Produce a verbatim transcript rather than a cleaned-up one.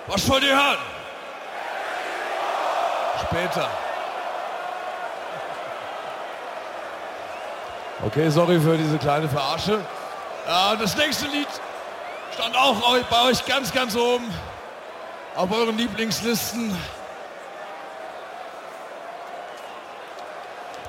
Was wollt ihr hören? Später. Okay, sorry für diese kleine Verarsche. Ja, das nächste Lied stand auch bei euch ganz, ganz oben auf euren Lieblingslisten.